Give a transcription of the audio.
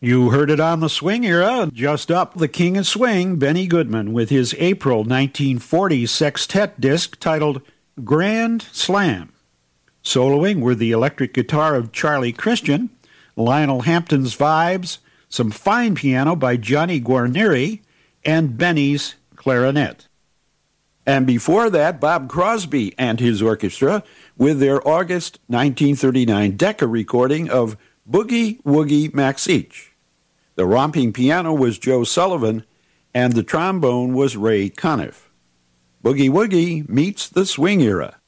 You heard it on the swing era. Just up, the king of swing, Benny Goodman, with his April 1940 sextet disc titled Grand Slam. Soloing were the electric guitar of Charlie Christian, Lionel Hampton's vibes, some fine piano by Johnny Guarnieri, and Benny's clarinet. And before that, Bob Crosby and his orchestra with their August 1939 Decca recording of Boogie Woogie Maxich. The romping piano was Joe Sullivan, and the trombone was Ray Conniff. Boogie Woogie meets the swing era.